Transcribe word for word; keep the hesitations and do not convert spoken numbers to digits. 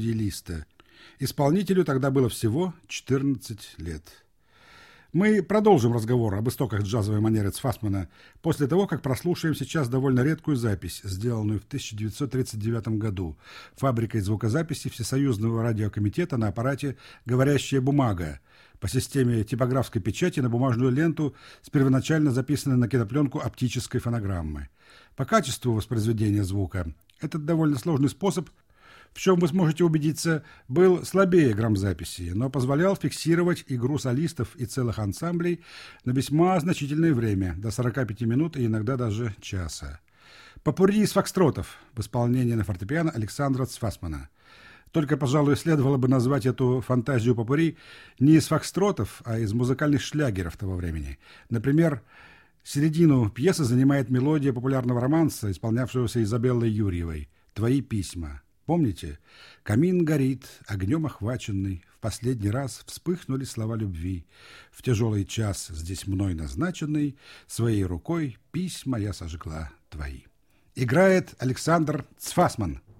Листа. Исполнителю тогда было всего четырнадцать лет. Мы продолжим разговор об истоках джазовой манеры Цфасмана после того, как прослушаем сейчас довольно редкую запись, сделанную в тысяча девятьсот тридцать девятом году фабрикой звукозаписи Всесоюзного радиокомитета на аппарате «Говорящая бумага» по системе типографской печати на бумажную ленту с первоначально записанной на кинопленку оптической фонограммы. По качеству воспроизведения звука этот довольно сложный способ, в чем вы сможете убедиться, был слабее грамзаписи, но позволял фиксировать игру солистов и целых ансамблей на весьма значительное время, до сорока пяти минут и иногда даже часа. Попурри из фокстротов в исполнении на фортепиано Александра Цфасмана. Только, пожалуй, следовало бы назвать эту фантазию попурри не из фокстротов, а из музыкальных шлягеров того времени. Например, середину пьесы занимает мелодия популярного романса, исполнявшегося Изабеллой Юрьевой «Твои письма». Помните? Камин горит, огнем охваченный, в последний раз вспыхнули слова любви. В тяжелый час, здесь мной назначенный, своей рукой письма я сожгла твои. Играет Александр Цфасман.